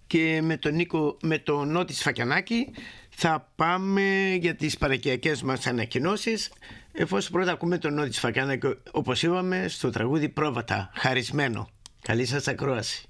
και με τον Νότι Σφακιανάκη θα πάμε για τις παρακιακές μας ανακοινώσεις, εφόσον πρώτα ακούμε τον Νότι Σφακιανάκη, όπως είπαμε, στο τραγούδι «Πρόβατα», χαρισμένο. Καλή σας ακρόαση.